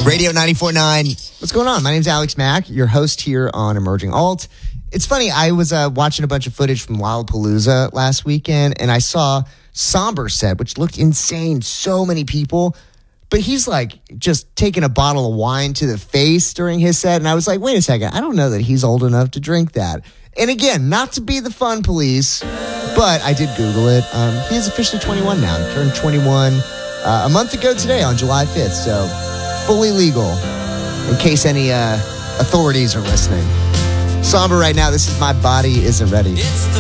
Radio 94.9. What's going on? My name's Alex Mack, your host here on Emerging Alt. It's funny, I was watching a bunch of footage from Lollapalooza last weekend, and I saw Somber set, which looked insane. So many people. But he's like just taking a bottle of wine to the face during his set. And I was like, wait a second. I don't know that he's old enough to drink that. And again, not to be the fun police, but I did Google it. He is officially 21 now. He turned 21 a month ago today on July 5th. So fully legal in case any authorities are listening. Somber right now. This is My Body Isn't Ready.